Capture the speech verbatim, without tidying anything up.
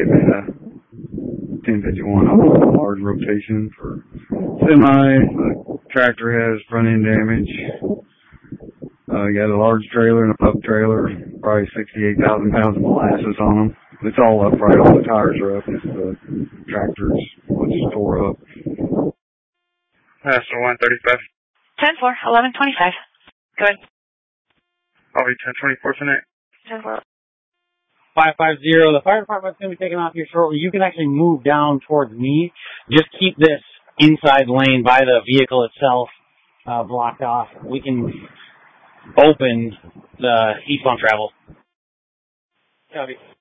give me the ten fifty-one on a large rotation for semi. The tractor has front end damage. Uh, you got a large trailer and a pub trailer, probably sixty-eight thousand pounds of molasses on them. It's all upright. All the tires are up. It's the tractor's what's tore up. That's the one thirty-five. ten four, eleven twenty-five. Go ahead. I'll be ten twenty-four tonight. ten four. five five zero. The fire department's going to be taking off here shortly. You can actually move down towards me. Just keep this inside lane by the vehicle itself uh, blocked off. We can open the eastbound travel. Copy.